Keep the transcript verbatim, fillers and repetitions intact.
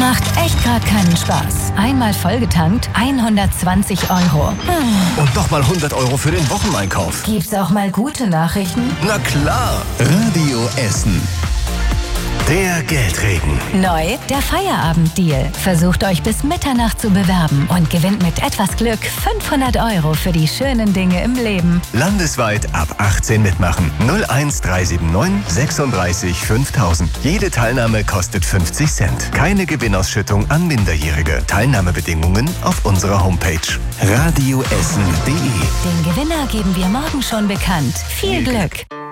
Macht echt gerade keinen Spaß. Einmal vollgetankt, hundertzwanzig Euro. Hm. Und nochmal hundert Euro für den Wocheneinkauf. Gibt's auch mal gute Nachrichten? Na klar. Radio Essen. Der Geldregen. Neu, der Feierabenddeal. Versucht euch bis Mitternacht zu bewerben und gewinnt mit etwas Glück fünfhundert Euro für die schönen Dinge im Leben. Landesweit ab achtzehn mitmachen. null eins drei sieben neun sechsunddreißig fünftausend. Jede Teilnahme kostet fünfzig Cent. Keine Gewinnausschüttung an Minderjährige. Teilnahmebedingungen auf unserer Homepage. radioessen punkt de. Den Gewinner geben wir morgen schon bekannt. Viel Glück!